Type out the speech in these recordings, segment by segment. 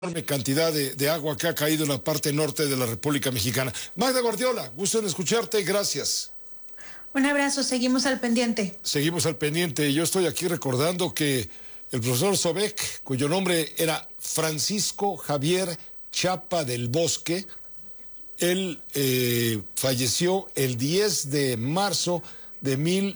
enorme cantidad de agua que ha caído en la parte norte de la República Mexicana. Magda Guardiola, gusto en escucharte, gracias. Un abrazo, seguimos al pendiente. Seguimos al pendiente. Yo estoy aquí recordando que el profesor Sobek, cuyo nombre era Francisco Javier Chapa del Bosque, él falleció el 10 de marzo de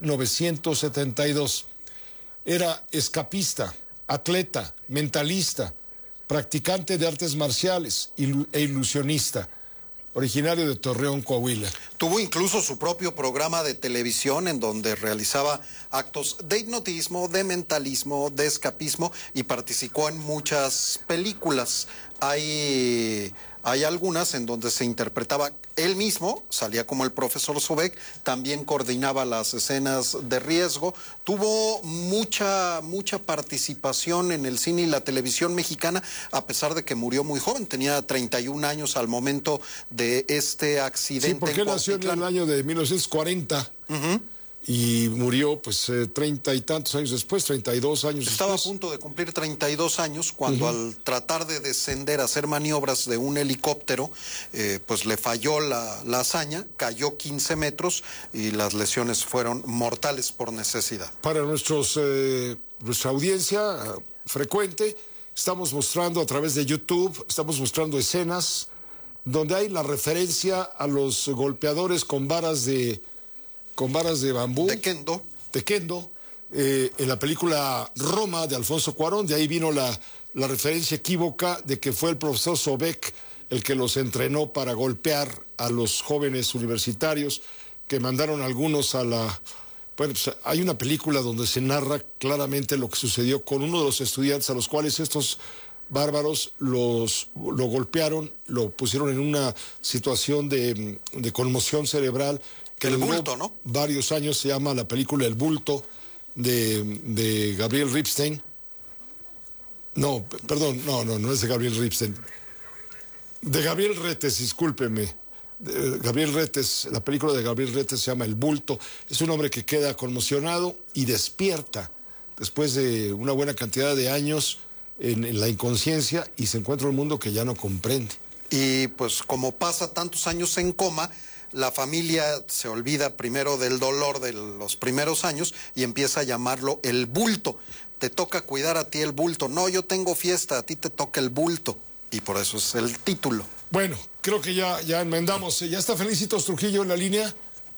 1972. Era escapista, atleta, mentalista, practicante de artes marciales e ilusionista, originario de Torreón, Coahuila. Tuvo incluso su propio programa de televisión en donde realizaba actos de hipnotismo, de mentalismo, de escapismo y participó en muchas películas. Hay algunas en donde se interpretaba él mismo, salía como el profesor Sobek, también coordinaba las escenas de riesgo, tuvo mucha participación en el cine y la televisión mexicana, a pesar de que murió muy joven, tenía 31 años al momento de este accidente. Sí, porque él nació en el año de 1940. Y murió, pues, 30 y tantos años después, 32 años Estaba después. a punto de cumplir 32 años cuando al tratar de descender, hacer maniobras de un helicóptero, pues le falló la hazaña, cayó 15 metros y las lesiones fueron mortales por necesidad. Para nuestra audiencia frecuente, estamos mostrando a través de YouTube, estamos mostrando escenas donde hay la referencia a los golpeadores con varas de bambú. De kendo. En la película Roma de Alfonso Cuarón, de ahí vino la referencia equívoca de que fue el profesor Sobek el que los entrenó para golpear a los jóvenes universitarios, que mandaron algunos a la... Bueno, pues hay una película donde se narra claramente lo que sucedió con uno de los estudiantes a los cuales estos bárbaros lo golpearon, lo pusieron en una situación de conmoción cerebral. Que el bulto, ¿no? Varios años, se llama la película El bulto de Gabriel Ripstein. No, perdón, no es de Gabriel Ripstein. De Gabriel Retes, discúlpeme. Gabriel Retes, la película de Gabriel Retes se llama El bulto. Es un hombre que queda conmocionado y despierta después de una buena cantidad de años en la inconsciencia y se encuentra un mundo que ya no comprende. Y pues como pasa tantos años en coma, la familia se olvida primero del dolor de los primeros años y empieza a llamarlo el bulto. Te toca cuidar a ti el bulto. No, yo tengo fiesta, a ti te toca el bulto. Y por eso es el título. Bueno, creo que ya enmendamos. ¿Ya está Felicitos Trujillo en la línea?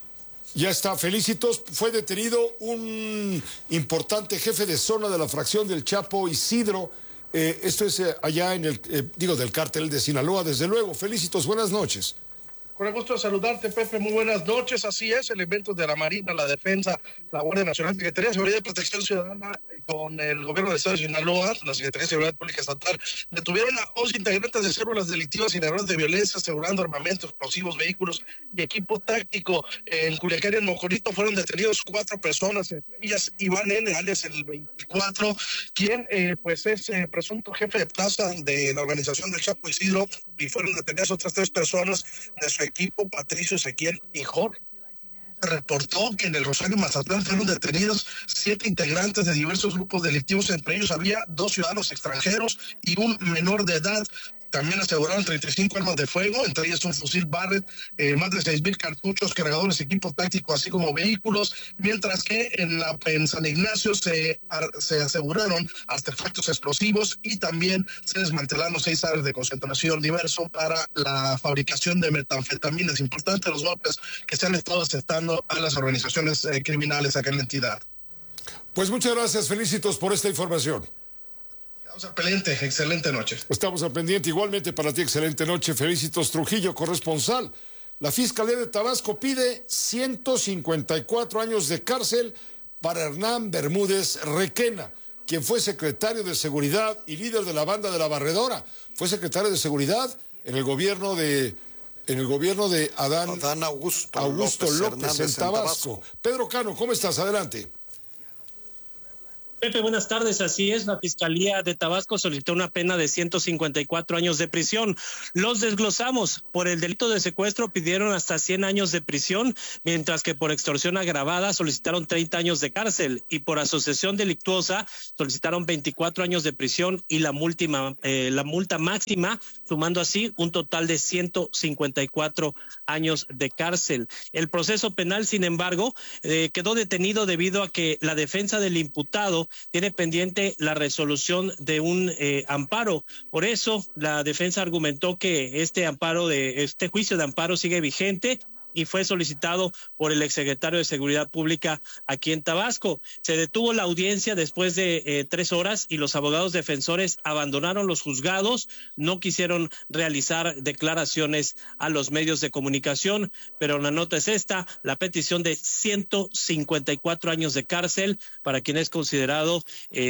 Ya está Felicitos. Fue detenido un importante jefe de zona de la fracción del Chapo, Isidro. Esto es allá en del cártel de Sinaloa, desde luego. Felicitos, buenas noches. Con el gusto de saludarte, Pepe, muy buenas noches. Así es, elementos de la Marina, la Defensa, la Guardia Nacional, Secretaría de Seguridad y Protección Ciudadana, con el gobierno del Estado de Sinaloa, la Secretaría de Seguridad Pública Estatal, detuvieron a 11 integrantes de células delictivas y de violencia, asegurando armamentos, explosivos, vehículos y equipo táctico. En Culiacán y en Mocorito fueron detenidos 4 personas, entre ellas Iván N., alias el 24, quien pues es presunto jefe de plaza de la organización del Chapo Isidro, y fueron detenidas otras 3 personas de su equipo, Patricio, Ezequiel y Jorge. Se reportó que en el Rosario, Mazatlán, fueron detenidos 7 integrantes de diversos grupos delictivos. Entre ellos había 2 ciudadanos extranjeros y un menor de edad. También aseguraron 35 armas de fuego, entre ellas un fusil Barrett, más de 6,000 cartuchos, cargadores, equipo táctico, así como vehículos, mientras que en San Ignacio se aseguraron artefactos explosivos y también se desmantelaron 6 áreas de concentración diverso para la fabricación de metanfetaminas. Importante los golpes que se han estado aceptando a las organizaciones criminales acá en la entidad. Pues muchas gracias, Felicitos, por esta información. Estamos al pendiente, excelente noche. Estamos al pendiente, igualmente para ti, excelente noche. Felicitos Trujillo, corresponsal. La Fiscalía de Tabasco pide 154 años de cárcel para Hernán Bermúdez Requena, quien fue secretario de Seguridad y líder de la banda de La Barredora. Fue secretario de Seguridad en el gobierno de Adán Augusto López en Tabasco. Pedro Cano, ¿cómo estás? Adelante. Pepe, buenas tardes. Así es, la Fiscalía de Tabasco solicitó una pena de 154 años de prisión. Los desglosamos. Por el delito de secuestro pidieron hasta 100 años de prisión, mientras que por extorsión agravada solicitaron 30 años de cárcel y por asociación delictuosa solicitaron 24 años de prisión y la multa máxima, sumando así un total de 154 años de cárcel. El proceso penal, sin embargo, quedó detenido debido a que la defensa del imputado tiene pendiente la resolución de un amparo. Por eso, la defensa argumentó que este juicio de amparo sigue vigente y fue solicitado por el exsecretario de Seguridad Pública aquí en Tabasco. Se detuvo la audiencia después de 3 horas y los abogados defensores abandonaron los juzgados, no quisieron realizar declaraciones a los medios de comunicación, pero la nota es esta: la petición de 154 años de cárcel para quien es considerado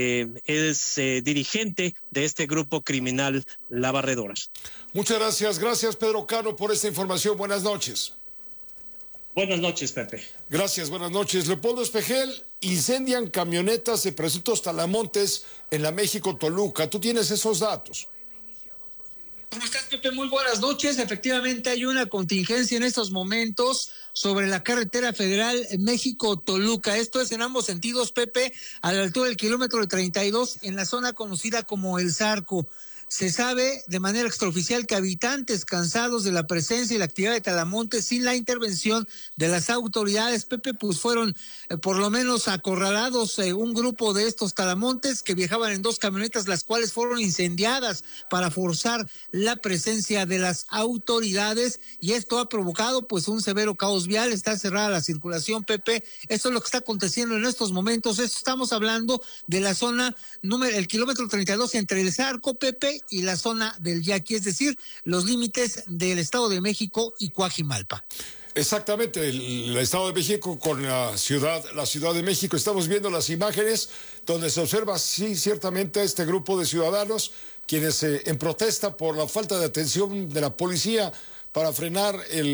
dirigente de este grupo criminal La Barredora. Muchas gracias. Gracias, Pedro Cano, por esta información. Buenas noches. Buenas noches, Pepe. Gracias, buenas noches. Leopoldo Espejel, incendian camionetas de presuntos talamontes en la México-Toluca. ¿Tú tienes esos datos? ¿Cómo estás, Pepe? Muy buenas noches. Efectivamente hay una contingencia en estos momentos sobre la carretera federal México-Toluca. Esto es en ambos sentidos, Pepe, a la altura del kilómetro 32, en la zona conocida como El Zarco. Se sabe de manera extraoficial que habitantes cansados de la presencia y la actividad de talamontes sin la intervención de las autoridades, Pepe, pues fueron por lo menos acorralados un grupo de estos talamontes que viajaban en 2 camionetas, las cuales fueron incendiadas para forzar la presencia de las autoridades, y esto ha provocado pues un severo caos vial. Está cerrada la circulación, Pepe. Esto es lo que está aconteciendo en estos momentos. Estamos hablando de la zona el kilómetro 32 entre El Zarco, Pepe, y la zona del Yaqui, es decir, los límites del Estado de México y Coajimalpa. Exactamente, el Estado de México con la Ciudad de México. Estamos viendo las imágenes donde se observa, sí, ciertamente, este grupo de ciudadanos quienes en protesta por la falta de atención de la policía para frenar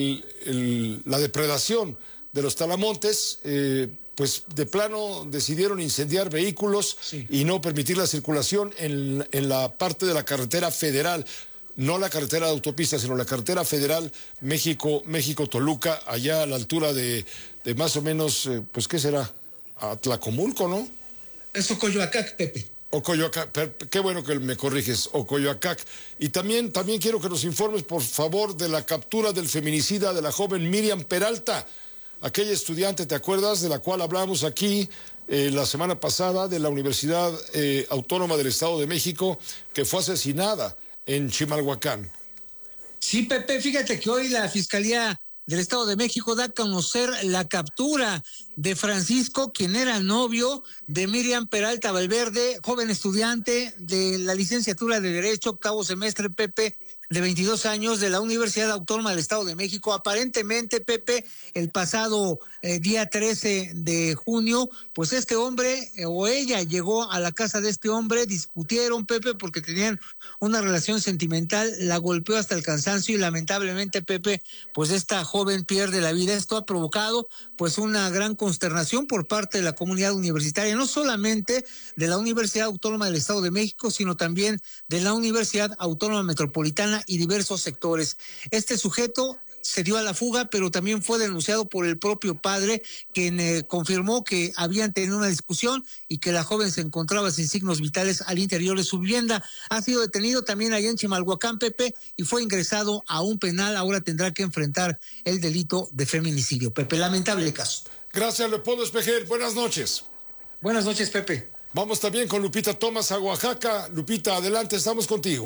la depredación de los talamontes, pues de plano decidieron incendiar vehículos, sí, y no permitir la circulación en la parte de la carretera federal, no la carretera de autopista, sino la carretera federal México-Toluca, allá a la altura de más o menos, pues ¿qué será? A Tlacomulco, ¿no? Es Ocoyoacac, Pepe. Ocoyoacac, qué bueno que me corriges, Ocoyoacac. Y también quiero que nos informes, por favor, de la captura del feminicida de la joven Miriam Peralta, aquella estudiante, ¿te acuerdas?, de la cual hablamos aquí la semana pasada, de la Universidad Autónoma del Estado de México, que fue asesinada en Chimalhuacán. Sí, Pepe, fíjate que hoy la Fiscalía del Estado de México da a conocer la captura de Francisco, quien era novio de Miriam Peralta Valverde, joven estudiante de la licenciatura de Derecho, 8º semestre, Pepe, de 22 años, de la Universidad Autónoma del Estado de México. Aparentemente, Pepe, el pasado día 13 de junio, pues este hombre o ella llegó a la casa de este hombre, discutieron, Pepe, porque tenían una relación sentimental, la golpeó hasta el cansancio y lamentablemente, Pepe, pues esta joven pierde la vida. Esto ha provocado pues una gran consternación por parte de la comunidad universitaria, no solamente de la Universidad Autónoma del Estado de México, sino también de la Universidad Autónoma Metropolitana y diversos sectores. Este sujeto se dio a la fuga, pero también fue denunciado por el propio padre, quien confirmó que habían tenido una discusión y que la joven se encontraba sin signos vitales al interior de su vivienda. Ha sido detenido también allá en Chimalhuacán, Pepe, y fue ingresado a un penal. Ahora tendrá que enfrentar el delito de feminicidio, Pepe. Lamentable caso. Gracias, Leopoldo Espejel. Buenas noches. Buenas noches, Pepe. Vamos también con Lupita Thomas a Oaxaca. Lupita, adelante, estamos contigo.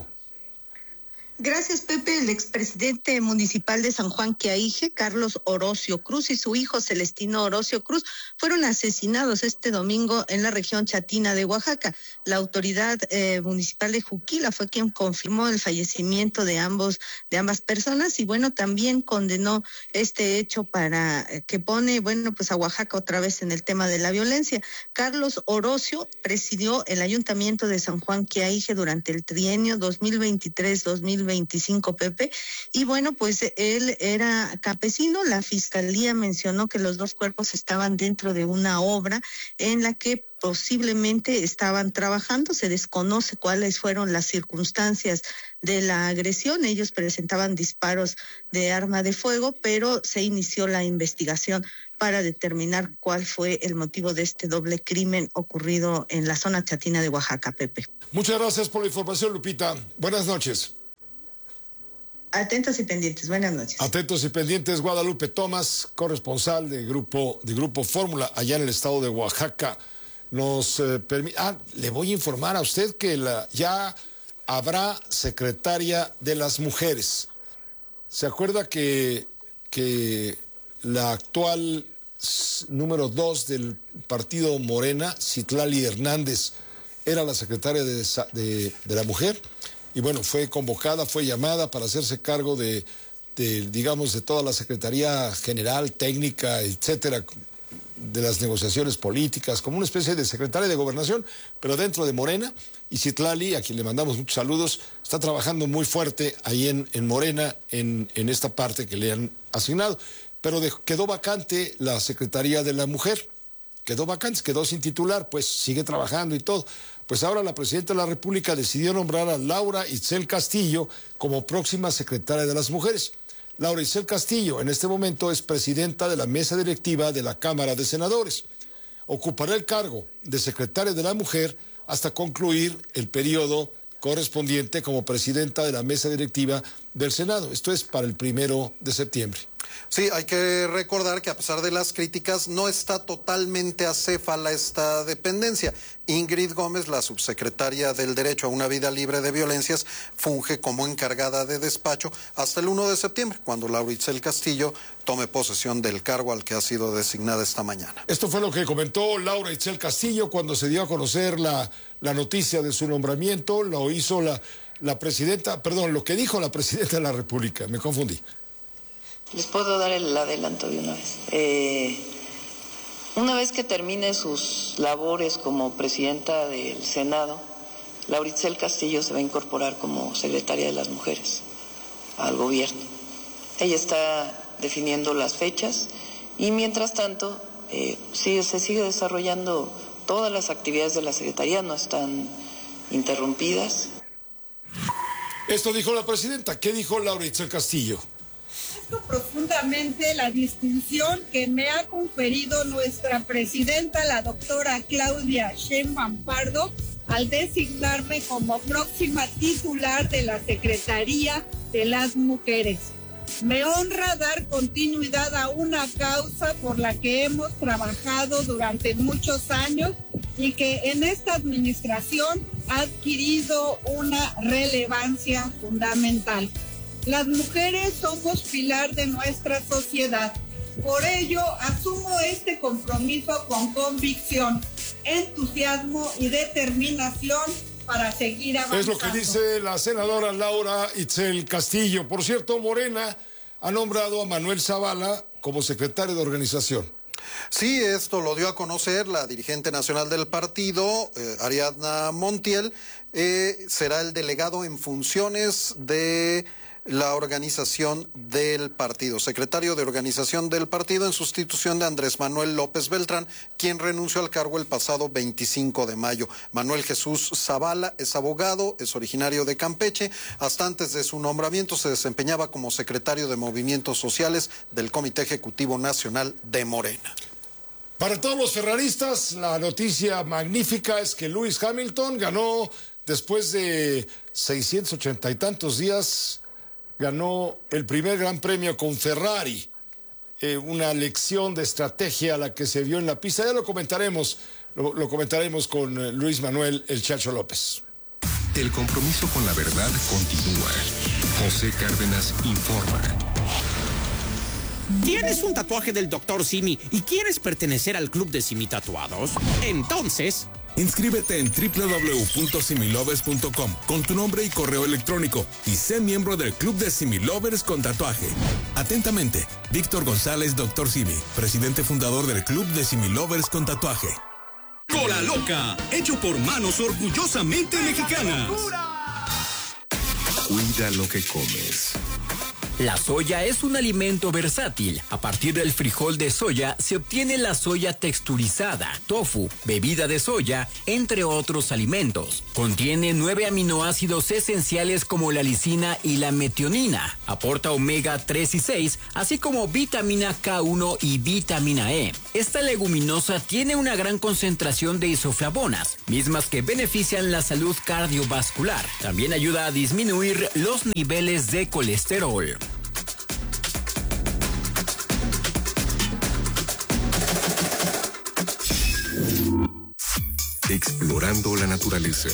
Gracias, Pepe. El expresidente municipal de San Juan Quiaije, Carlos Orocio Cruz, y su hijo Celestino Orocio Cruz fueron asesinados este domingo en la región chatina de Oaxaca. La autoridad municipal de Juquila fue quien confirmó el fallecimiento de ambas personas y bueno, también condenó este hecho para que pone, bueno, pues a Oaxaca otra vez en el tema de la violencia. Carlos Orocio presidió el ayuntamiento de San Juan Quiaije durante el trienio 2023-2026 2025, Pepe. Y bueno, pues él era campesino. La fiscalía mencionó que los dos cuerpos estaban dentro de una obra en la que posiblemente estaban trabajando. Se desconoce cuáles fueron las circunstancias de la agresión. Ellos presentaban disparos de arma de fuego, pero se inició la investigación para determinar cuál fue el motivo de este doble crimen ocurrido en la zona chatina de Oaxaca, Pepe. Muchas gracias por la información, Lupita. Buenas noches. Atentos y pendientes. Buenas noches. Atentos y pendientes. Guadalupe Tomás, corresponsal de Grupo Fórmula allá en el estado de Oaxaca. Nos le voy a informar a usted que ya habrá secretaria de las mujeres. ¿Se acuerda que la actual número 2 del partido Morena, Citlali Hernández, era la secretaria de la mujer? Y bueno, fue convocada, fue llamada para hacerse cargo de toda la Secretaría General, Técnica, etcétera, de las negociaciones políticas, como una especie de secretaria de Gobernación, pero dentro de Morena. Y Citlali, a quien le mandamos muchos saludos, está trabajando muy fuerte ahí en Morena, en esta parte que le han asignado. Pero quedó vacante la Secretaría de la Mujer, quedó sin titular, pues sigue trabajando y todo. Pues ahora la Presidenta de la República decidió nombrar a Laura Itzel Castillo como próxima secretaria de las Mujeres. Laura Itzel Castillo en este momento es presidenta de la mesa directiva de la Cámara de Senadores. Ocupará el cargo de secretaria de la Mujer hasta concluir el periodo correspondiente como presidenta de la mesa directiva del Senado. Esto es para el 1 de septiembre. Sí, hay que recordar que a pesar de las críticas no está totalmente acéfala esta dependencia. Ingrid Gómez, la subsecretaria del Derecho a una Vida Libre de Violencias, funge como encargada de despacho hasta el 1 de septiembre, cuando Laura Itzel Castillo tome posesión del cargo al que ha sido designada esta mañana. Esto fue lo que comentó Laura Itzel Castillo cuando se dio a conocer la noticia de su nombramiento. Lo hizo la presidenta, perdón, lo que dijo la presidenta de la República, me confundí. Les puedo dar el adelanto de una vez. Una vez que termine sus labores como presidenta del Senado, Laura Itzel Castillo se va a incorporar como secretaria de las Mujeres al gobierno. Ella está definiendo las fechas y mientras tanto se sigue desarrollando todas las actividades de la Secretaría, no están interrumpidas. Esto dijo la presidenta. ¿Qué dijo Laura Itzel Castillo? Profundamente la distinción que me ha conferido nuestra presidenta, la doctora Claudia Sheinbaum Pardo, al designarme como próxima titular de la Secretaría de las Mujeres. Me honra dar continuidad a una causa por la que hemos trabajado durante muchos años y que en esta administración ha adquirido una relevancia fundamental. Las mujeres somos pilar de nuestra sociedad. Por ello, asumo este compromiso con convicción, entusiasmo y determinación para seguir avanzando. Es lo que dice la senadora Laura Itzel Castillo. Por cierto, Morena ha nombrado a Manuel Zavala como secretario de organización. Sí, esto lo dio a conocer la dirigente nacional del partido, Ariadna Montiel. Será el delegado en funciones de la organización del partido, secretario de organización del partido en sustitución de Andrés Manuel López Beltrán, quien renunció al cargo el pasado 25 de mayo. Manuel Jesús Zavala es abogado, es originario de Campeche. Hasta antes de su nombramiento se desempeñaba como secretario de Movimientos Sociales del Comité Ejecutivo Nacional de Morena. Para todos los ferraristas, la noticia magnífica es que Lewis Hamilton ganó después de 680 y tantos días. Ganó el primer gran premio con Ferrari, una lección de estrategia a la que se vio en la pista. Ya lo comentaremos con Luis Manuel El Chacho López. El compromiso con la verdad continúa. José Cárdenas informa. ¿Tienes un tatuaje del Dr. Simi y quieres pertenecer al club de Simi Tatuados? Entonces, inscríbete en www.similovers.com con tu nombre y correo electrónico y sé miembro del Club de Similovers con tatuaje. Atentamente, Víctor González, Dr. Simi, presidente fundador del Club de Similovers con tatuaje. Cola Loca, hecho por manos orgullosamente mexicanas. Cuida lo que comes. La soya es un alimento versátil. A partir del frijol de soya se obtiene la soya texturizada, tofu, bebida de soya, entre otros alimentos. Contiene 9 aminoácidos esenciales como la lisina y la metionina. Aporta omega 3 y 6, así como vitamina K1 y vitamina E. Esta leguminosa tiene una gran concentración de isoflavonas, mismas que benefician la salud cardiovascular. También ayuda a disminuir los niveles de colesterol. Explorando la naturaleza.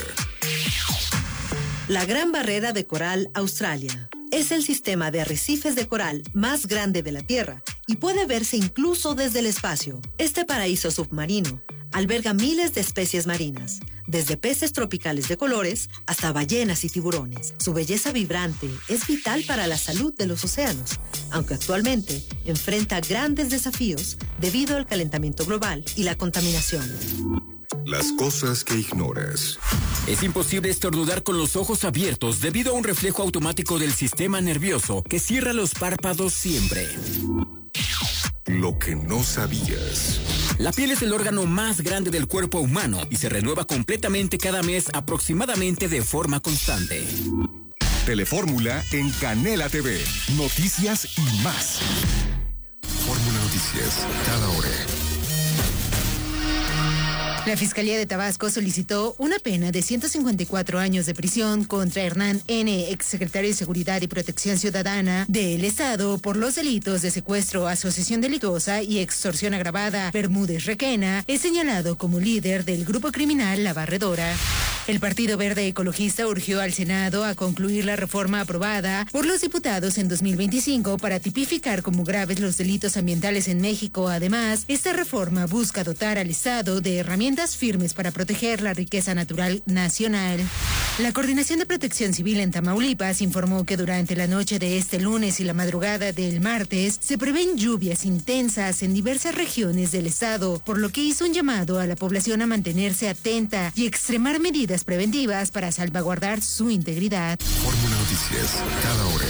La Gran Barrera de Coral, Australia. Es el sistema de arrecifes de coral más grande de la Tierra y puede verse incluso desde el espacio. Este paraíso submarino alberga miles de especies marinas, desde peces tropicales de colores hasta ballenas y tiburones. Su belleza vibrante es vital para la salud de los océanos, aunque actualmente enfrenta grandes desafíos debido al calentamiento global y la contaminación. Las cosas que ignoras. Es imposible estornudar con los ojos abiertos debido a un reflejo automático del sistema nervioso que cierra los párpados siempre. Lo que no sabías. La piel es el órgano más grande del cuerpo humano y se renueva completamente cada mes aproximadamente de forma constante. Telefórmula en Canela TV. Noticias y más. Fórmula Noticias, cada hora. La Fiscalía de Tabasco solicitó una pena de 154 años de prisión contra Hernán N., exsecretario de Seguridad y Protección Ciudadana del Estado, por los delitos de secuestro, asociación delictuosa y extorsión agravada. Bermúdez Requena es señalado como líder del grupo criminal La Barredora. El Partido Verde Ecologista urgió al Senado a concluir la reforma aprobada por los diputados en 2025 para tipificar como graves los delitos ambientales en México. Además, esta reforma busca dotar al Estado de herramientas firmes para proteger la riqueza natural nacional. La Coordinación de Protección Civil en Tamaulipas informó que durante la noche de este lunes y la madrugada del martes se prevén lluvias intensas en diversas regiones del estado, por lo que hizo un llamado a la población a mantenerse atenta y extremar medidas preventivas para salvaguardar su integridad. Fórmula Noticias, cada hora.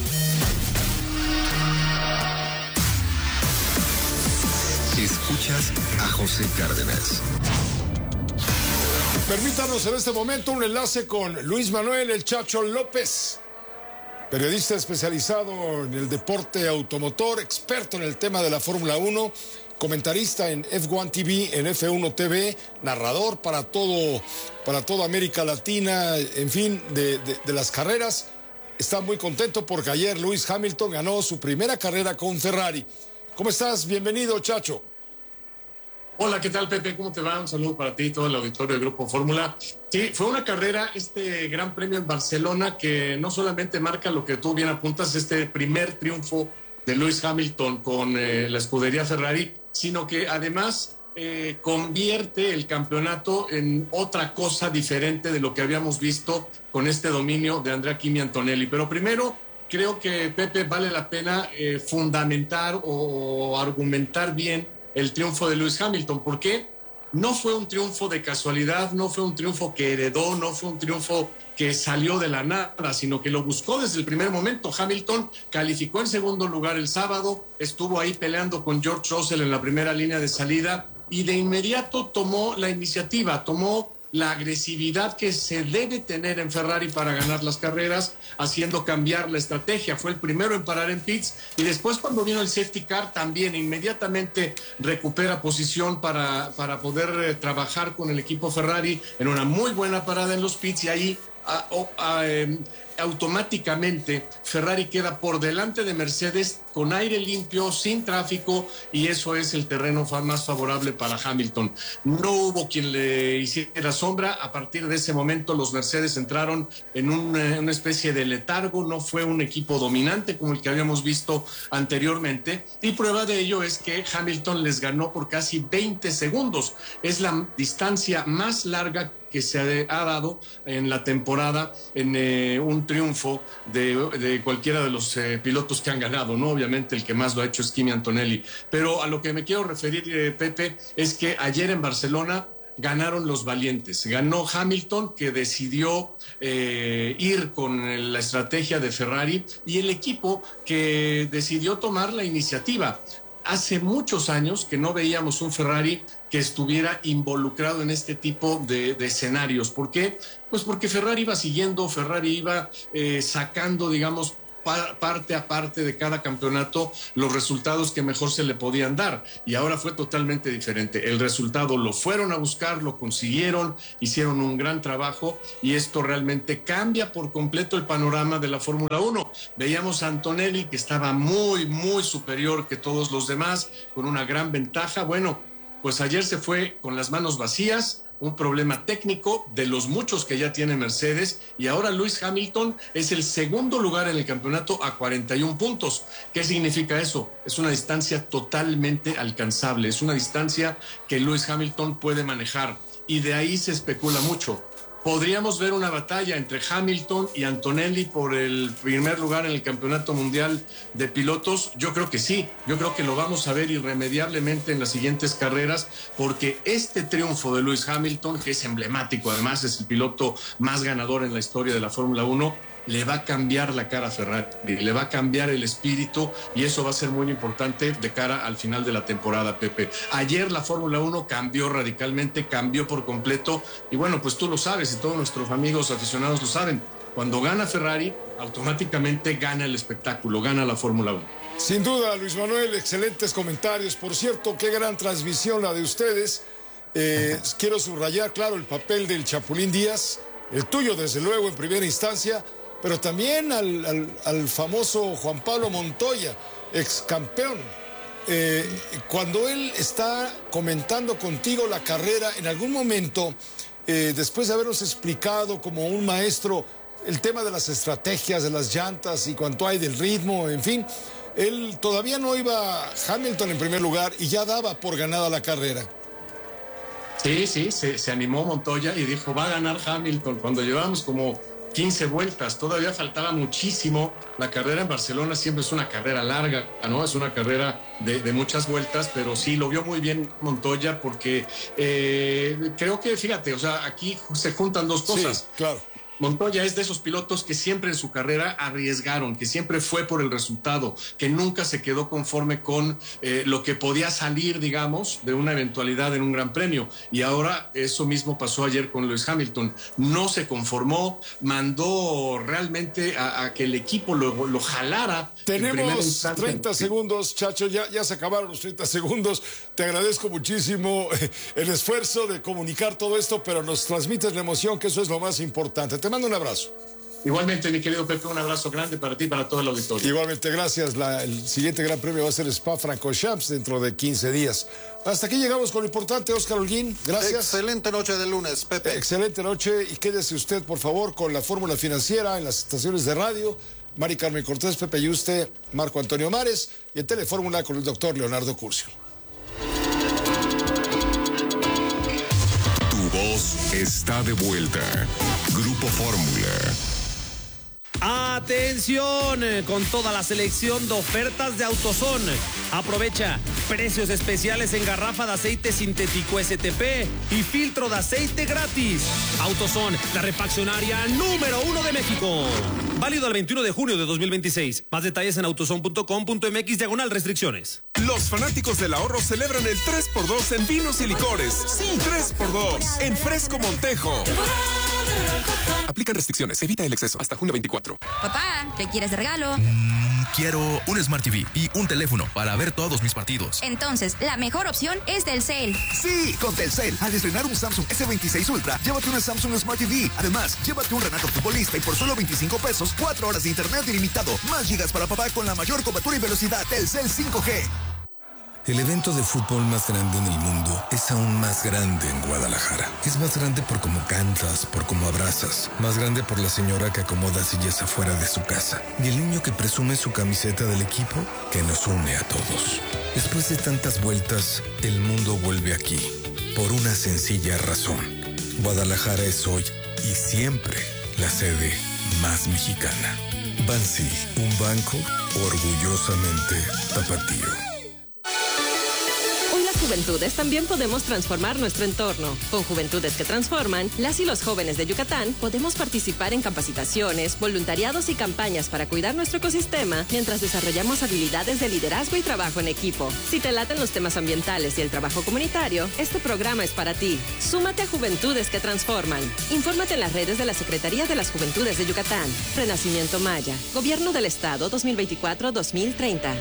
Escuchas a José Cárdenas. Permítanos en este momento un enlace con Luis Manuel El Chacho López, periodista especializado en el deporte automotor, experto en el tema de la Fórmula 1, comentarista en F1 TV, en F1 TV, narrador para toda América Latina, en fin, de las carreras. Está muy contento porque ayer Lewis Hamilton ganó su primera carrera con Ferrari. ¿Cómo estás? Bienvenido, Chacho. Hola, ¿qué tal, Pepe? ¿Cómo te va? Un saludo para ti y todo el auditorio del Grupo Fórmula. Sí, fue una carrera, este Gran Premio en Barcelona, que no solamente marca lo que tú bien apuntas, este primer triunfo de Lewis Hamilton con la escudería Ferrari, sino que además convierte el campeonato en otra cosa diferente de lo que habíamos visto con este dominio de Andrea Kimi Antonelli. Pero primero, creo que, Pepe, vale la pena fundamentar o argumentar bien el triunfo de Lewis Hamilton, porque no fue un triunfo de casualidad, no fue un triunfo que heredó, no fue un triunfo que salió de la nada, sino que lo buscó desde el primer momento. Hamilton calificó en segundo lugar el sábado, estuvo ahí peleando con George Russell en la primera línea de salida y de inmediato tomó la iniciativa, tomó la agresividad que se debe tener en Ferrari para ganar las carreras, haciendo cambiar la estrategia. Fue el primero en parar en pits y después, cuando vino el safety car, también inmediatamente recupera posición para poder trabajar con el equipo Ferrari en una muy buena parada en los pits, y ahí automáticamente Ferrari queda por delante de Mercedes con aire limpio, sin tráfico, y eso es el terreno más favorable para Hamilton. No hubo quien le hiciera sombra. A partir de ese momento los Mercedes entraron en una especie de letargo. No fue un equipo dominante como el que habíamos visto anteriormente, y prueba de ello es que Hamilton les ganó por casi 20 segundos. Es la distancia más larga que se ha dado en la temporada en un triunfo de cualquiera de los pilotos que han ganado, ¿no? Obviamente el que más lo ha hecho es Kimi Antonelli. Pero a lo que me quiero referir, Pepe, es que ayer en Barcelona ganaron los valientes. Ganó Hamilton, que decidió ir con la estrategia de Ferrari, y el equipo que decidió tomar la iniciativa. Hace muchos años que no veíamos un Ferrari que estuviera involucrado en este tipo de escenarios. ¿Por qué? Pues porque Ferrari iba siguiendo, Ferrari iba sacando, digamos, parte a parte de cada campeonato los resultados que mejor se le podían dar, y ahora fue totalmente diferente. El resultado lo fueron a buscar, lo consiguieron, hicieron un gran trabajo, y esto realmente cambia por completo el panorama de la Fórmula 1. Veíamos a Antonelli, que estaba muy, muy superior que todos los demás, con una gran ventaja. Bueno, pues ayer se fue con las manos vacías, un problema técnico de los muchos que ya tiene Mercedes, y ahora Lewis Hamilton es el segundo lugar en el campeonato a 41 puntos. ¿Qué significa eso? Es una distancia totalmente alcanzable, es una distancia que Lewis Hamilton puede manejar, y de ahí se especula mucho. ¿Podríamos ver una batalla entre Hamilton y Antonelli por el primer lugar en el Campeonato Mundial de Pilotos? Yo creo que sí, yo creo que lo vamos a ver irremediablemente en las siguientes carreras, porque este triunfo de Lewis Hamilton, que es emblemático, además es el piloto más ganador en la historia de la Fórmula 1, le va a cambiar la cara a Ferrari, le va a cambiar el espíritu, y eso va a ser muy importante de cara al final de la temporada, Pepe. Ayer la Fórmula 1 cambió radicalmente, cambió por completo, y bueno, pues tú lo sabes y todos nuestros amigos aficionados lo saben. Cuando gana Ferrari, automáticamente gana el espectáculo, gana la Fórmula 1. Sin duda, Luis Manuel, excelentes comentarios. Por cierto, qué gran transmisión la de ustedes. Quiero subrayar, claro, el papel del Chapulín Díaz, el tuyo desde luego en primera instancia, pero también al famoso Juan Pablo Montoya, ex campeón. Cuando él está comentando contigo la carrera, en algún momento, después de habernos explicado como un maestro el tema de las estrategias, de las llantas y cuánto hay del ritmo, en fin, él todavía no iba Hamilton en primer lugar y ya daba por ganada la carrera. Sí, se animó Montoya y dijo, va a ganar Hamilton, cuando llevábamos como 15 vueltas, todavía faltaba muchísimo. La carrera en Barcelona siempre es una carrera larga, ¿no? Es una carrera de muchas vueltas, pero sí, lo vio muy bien Montoya, porque creo que, fíjate, o sea, aquí se juntan dos cosas. Sí, claro. Montoya es de esos pilotos que siempre en su carrera arriesgaron, que siempre fue por el resultado, que nunca se quedó conforme con lo que podía salir, digamos, de una eventualidad en un gran premio. Y ahora eso mismo pasó ayer con Lewis Hamilton. No se conformó, mandó realmente a que el equipo lo jalara. Tenemos 30 segundos, Chacho, ya se acabaron los 30 segundos. Te agradezco muchísimo el esfuerzo de comunicar todo esto, pero nos transmites la emoción, que eso es lo más importante. Te mando un abrazo. Igualmente, mi querido Pepe, un abrazo grande para ti y para todo el auditorio. Igualmente, gracias. El siguiente gran premio va a ser Spa-Francorchamps dentro de 15 días. Hasta aquí llegamos con lo importante, Óscar Holguín. Gracias. Excelente noche de lunes, Pepe. Excelente noche, y quédese usted, por favor, con la fórmula financiera en las estaciones de radio. Mari Carmen Cortés, Pepe Yuste, Marco Antonio Mares, y en Telefórmula con el doctor Leonardo Curcio. Tu voz está de vuelta. Grupo Fórmula. Atención con toda la selección de ofertas de AutoZone. Aprovecha precios especiales en garrafa de aceite sintético STP y filtro de aceite gratis. AutoZone, la refaccionaria número 1 de México. Válido el 21 de junio de 2026. Más detalles en autozone.com.mx/restricciones. Los fanáticos del ahorro celebran el 3x2 en vinos y licores. Sí, 3x2 en Fresco Montejo. Aplican restricciones, evita el exceso. Hasta junio 24. Papá, ¿qué quieres de regalo? Quiero un Smart TV y un teléfono para ver todos mis partidos. Entonces, la mejor opción es Telcel. Sí, con Telcel, al estrenar un Samsung S26 Ultra, llévate una Samsung Smart TV. Además, llévate un Renato Futbolista y por solo 25 pesos, 4 horas de internet ilimitado, más gigas para papá con la mayor cobertura y velocidad. Telcel 5G. El evento de fútbol más grande en el mundo es aún más grande en Guadalajara. Es más grande por cómo cantas, por cómo abrazas. Más grande por la señora que acomoda sillas afuera de su casa. Y el niño que presume su camiseta del equipo que nos une a todos. Después de tantas vueltas, el mundo vuelve aquí. Por una sencilla razón. Guadalajara es hoy y siempre la sede más mexicana. Bansi, un banco orgullosamente tapatío. juventudes también podemos transformar nuestro entorno. Con Juventudes que Transforman, las y los jóvenes de Yucatán podemos participar en capacitaciones, voluntariados y campañas para cuidar nuestro ecosistema mientras desarrollamos habilidades de liderazgo y trabajo en equipo. Si te laten los temas ambientales y el trabajo comunitario, este programa es para ti. Súmate a Juventudes que Transforman. Infórmate en las redes de la Secretaría de las Juventudes de Yucatán. Renacimiento Maya. Gobierno del Estado 2024-2030.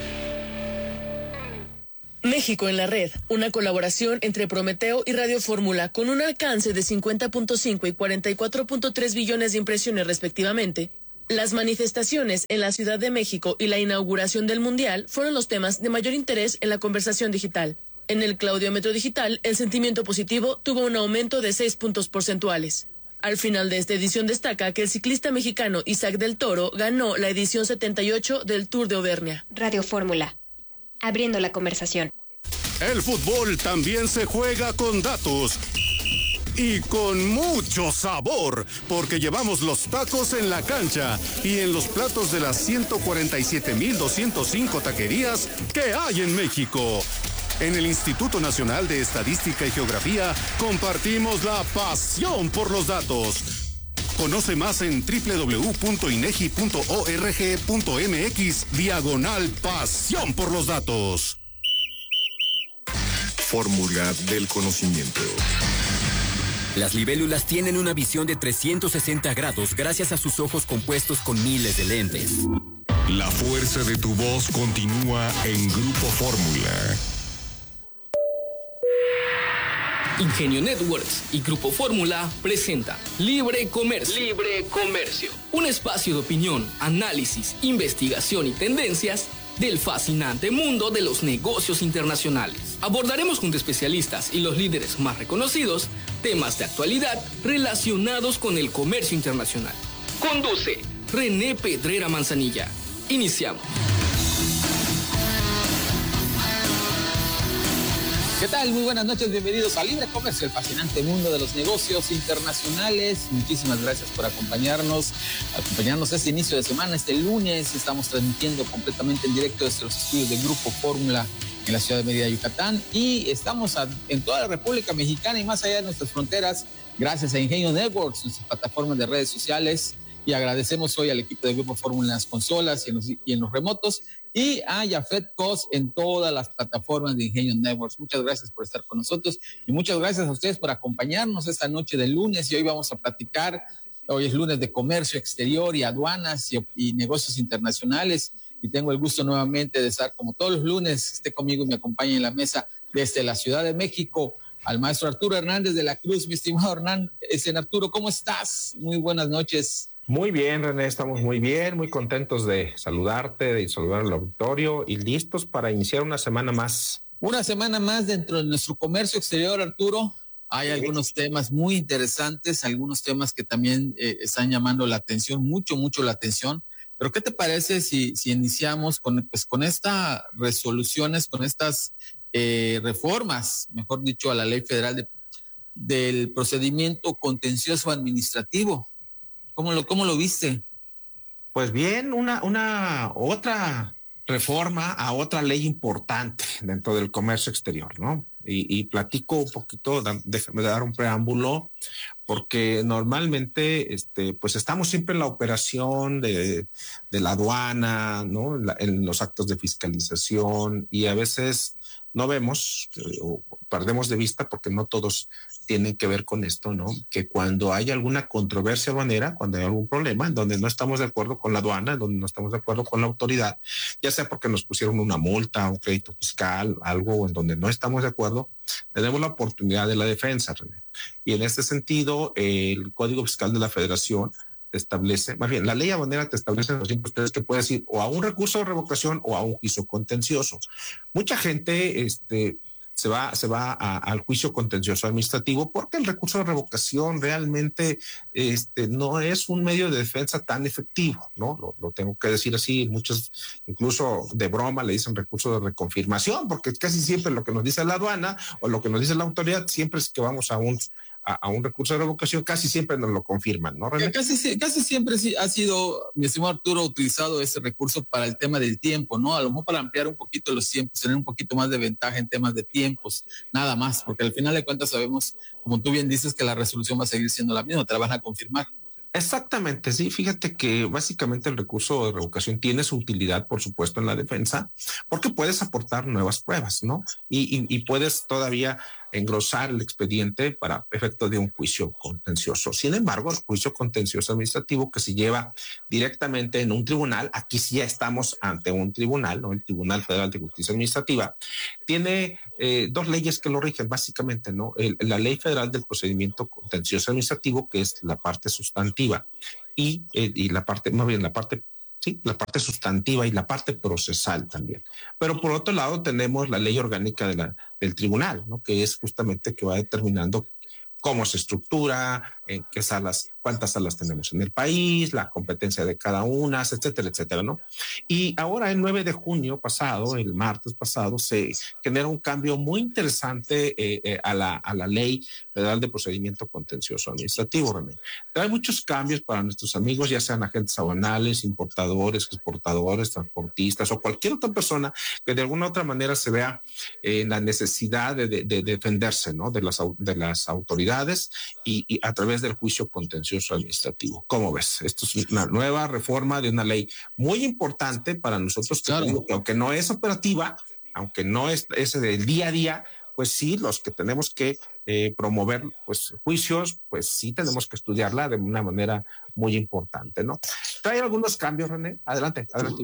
México en la red, una colaboración entre Prometeo y Radio Fórmula con un alcance de 50.5 y 44.3 billones de impresiones respectivamente. Las manifestaciones en la Ciudad de México y la inauguración del Mundial fueron los temas de mayor interés en la conversación digital. En el Claudiómetro Digital, el sentimiento positivo tuvo un aumento de 6 puntos porcentuales. Al final de esta edición destaca que el ciclista mexicano Isaac del Toro ganó la edición 78 del Tour de Auvernia. Radio Fórmula, abriendo la conversación. El fútbol también se juega con datos y con mucho sabor, porque llevamos los tacos en la cancha y en los platos de las 147,205 taquerías que hay en México. En el Instituto Nacional de Estadística y Geografía compartimos la pasión por los datos. Conoce más en www.inegi.org.mx/pasión por los datos. Fórmula del conocimiento. Las libélulas tienen una visión de 360 grados gracias a sus ojos compuestos con miles de lentes. La fuerza de tu voz continúa en Grupo Fórmula. Ingenio Networks y Grupo Fórmula presenta Libre Comercio. Libre Comercio. Un espacio de opinión, análisis, investigación y tendencias del fascinante mundo de los negocios internacionales. Abordaremos junto a especialistas y los líderes más reconocidos temas de actualidad relacionados con el comercio internacional. Conduce René Pedrera Manzanilla. Iniciamos. ¿Qué tal? Muy buenas noches, bienvenidos a Libre Comercio, el fascinante mundo de los negocios internacionales. Muchísimas gracias por acompañarnos este inicio de semana, este lunes. Estamos transmitiendo completamente en directo desde los estudios del Grupo Fórmula en la ciudad de Mérida, Yucatán, y estamos en toda la República Mexicana y más allá de nuestras fronteras, gracias a Ingenio Networks, nuestras plataformas de redes sociales, y agradecemos hoy al equipo del Grupo Fórmula en las consolas y en los remotos, y a Jafet Cos en todas las plataformas de Ingenio Networks. Muchas gracias por estar con nosotros y muchas gracias a ustedes por acompañarnos esta noche de lunes, y hoy vamos a platicar. Hoy es lunes de comercio exterior y aduanas y negocios internacionales, y tengo el gusto nuevamente de estar como todos los lunes, esté conmigo y me acompañe en la mesa desde la Ciudad de México al maestro Arturo Hernández de la Cruz. Mi estimado Hernán, Arturo, ¿cómo estás? Muy buenas noches. Muy bien, René, estamos muy bien, muy contentos de saludarte, de saludar al auditorio y listos para iniciar una semana más. Una semana más dentro de nuestro comercio exterior, Arturo. Hay algunos temas muy interesantes, algunos temas que también están llamando la atención, mucho la atención. Pero ¿qué te parece si iniciamos con estas resoluciones, con estas reformas, mejor dicho, a la Ley Federal del Procedimiento Contencioso Administrativo? ¿Cómo lo viste? Pues bien, una otra reforma a otra ley importante dentro del comercio exterior, ¿no? Y platico un poquito, déjame dar un preámbulo, porque normalmente pues estamos siempre en la operación de la aduana, ¿no? En los actos de fiscalización, y a veces no vemos o perdemos de vista, porque no todos tienen que ver con esto, ¿no? Que cuando hay alguna controversia aduanera, cuando hay algún problema en donde no estamos de acuerdo con la aduana, en donde no estamos de acuerdo con la autoridad, ya sea porque nos pusieron una multa, un crédito fiscal, algo en donde no estamos de acuerdo, tenemos la oportunidad de la defensa, René. Y en este sentido, el Código Fiscal de la Federación establece, más bien, la ley aduanera te establece los ustedes que puedes ir o a un recurso de revocación o a un juicio contencioso. Mucha gente se va al juicio contencioso administrativo porque el recurso de revocación realmente no es un medio de defensa tan efectivo, ¿no? Lo tengo que decir así. Muchos, incluso de broma, le dicen recurso de reconfirmación, porque casi siempre lo que nos dice la aduana o lo que nos dice la autoridad siempre es que vamos a a un recurso de revocación, casi siempre nos lo confirman, ¿no, René? Casi siempre sí ha sido, mi estimado Arturo, utilizado ese recurso para el tema del tiempo, ¿no? A lo mejor para ampliar un poquito los tiempos, tener un poquito más de ventaja en temas de tiempos, nada más, porque al final de cuentas sabemos, como tú bien dices, que la resolución va a seguir siendo la misma, te la van a confirmar. Exactamente, sí. Fíjate que básicamente el recurso de revocación tiene su utilidad, por supuesto, en la defensa, porque puedes aportar nuevas pruebas, ¿no? Y puedes todavía engrosar el expediente para efecto de un juicio contencioso. Sin embargo, el juicio contencioso administrativo que se lleva directamente en un tribunal, aquí sí ya estamos ante un tribunal, ¿no? El Tribunal Federal de Justicia Administrativa, tiene dos leyes que lo rigen, básicamente, ¿no? La Ley Federal del Procedimiento Contencioso Administrativo, que es la parte sustantiva, y la parte, más bien la parte sustantiva y la parte procesal también. Pero por otro lado tenemos la ley orgánica del tribunal, ¿no? Que es justamente que va determinando cómo se estructura, en qué salas, cuántas salas tenemos en el país, la competencia de cada una, etcétera, etcétera, ¿no? Y ahora el 9 de junio pasado, el martes pasado, se genera un cambio muy interesante a la Ley Federal de Procedimiento Contencioso Administrativo, René. Hay muchos cambios para nuestros amigos, ya sean agentes aduanales, importadores, exportadores, transportistas o cualquier otra persona que de alguna otra manera se vea en la necesidad de defenderse, ¿no? De las autoridades y a través del juicio contencioso administrativo. ¿Cómo ves? Esto es una nueva reforma de una ley muy importante para nosotros, claro. Que aunque no es operativa, aunque no es del día a día, pues sí, los que tenemos que promover pues juicios, pues sí tenemos que estudiarla de una manera muy importante, ¿no? ¿Trae algunos cambios, René? Adelante.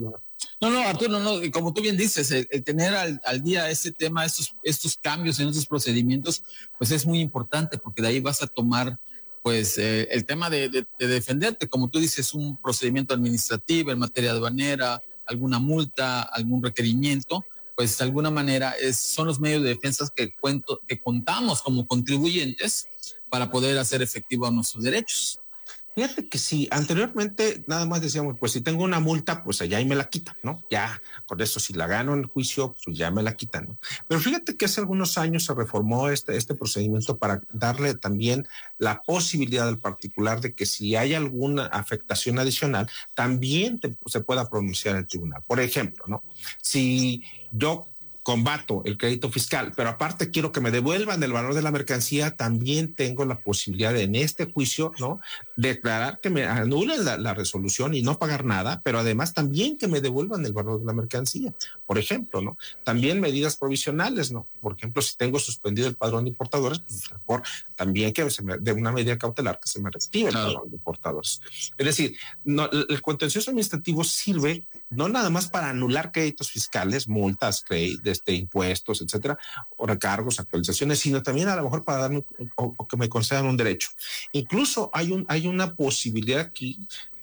No, Arturo, no, como tú bien dices, el tener al día este tema, estos cambios en estos procedimientos, pues es muy importante, porque de ahí vas a tomar pues el tema de defenderte, como tú dices, un procedimiento administrativo en materia aduanera, alguna multa, algún requerimiento, pues de alguna manera son los medios de defensa que contamos como contribuyentes para poder hacer efectivos nuestros derechos. Fíjate que sí, anteriormente nada más decíamos, pues si tengo una multa, pues allá y me la quitan, ¿no? Ya, con eso, si la gano en el juicio, pues ya me la quitan, ¿no? Pero fíjate que hace algunos años se reformó este procedimiento para darle también la posibilidad al particular de que si hay alguna afectación adicional, también se pueda pronunciar el tribunal. Por ejemplo, ¿no? Si yo combato el crédito fiscal, pero aparte quiero que me devuelvan el valor de la mercancía, también tengo la posibilidad de, en este juicio, ¿no?, declarar que me anulen la resolución y no pagar nada, pero además también que me devuelvan el valor de la mercancía. Por ejemplo, ¿no? También medidas provisionales, ¿no? Por ejemplo, si tengo suspendido el padrón de importadores, pues también que de una medida cautelar que se me reactive el padrón de importadores. Es decir, no, el contencioso administrativo sirve no nada más para anular créditos fiscales, multas, impuestos, etcétera, o recargos, actualizaciones, sino también a lo mejor para darme o que me concedan un derecho. Incluso hay una posibilidad aquí,